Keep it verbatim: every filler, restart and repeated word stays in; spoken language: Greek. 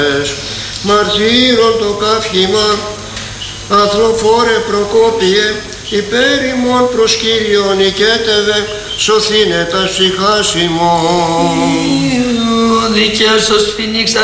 Μαρτύρων το καύχημα, αθροφόρε Προκόπιε, υπέρ ημών προς Κύριον οικέτευε, σωθήνε τα ψυχάς ημών. Δικαίος ως φοινίξ